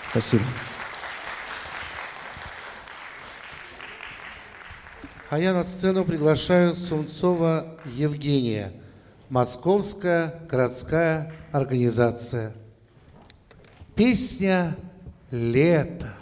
Спасибо. А я на сцену приглашаю Сунцова Евгения, Московская городская организация. Песня «Лето».